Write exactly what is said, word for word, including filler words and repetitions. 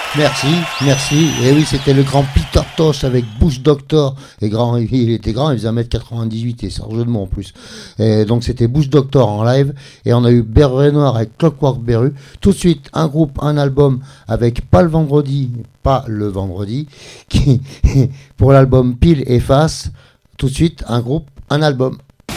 Merci, merci. Et oui, c'était le grand Peter Tosh avec Bush Doctor. Et grand, il était grand, il faisait un mètre quatre-vingt-dix-huit et c'est un jeu de mots en plus. Et donc c'était Bush Doctor en live. Et on a eu Beru Noir avec Clockwork Beru. Tout de suite, un groupe, un album avec pas le vendredi, pas le vendredi, qui, pour l'album Pile et Face. Tout de suite, un groupe, un album.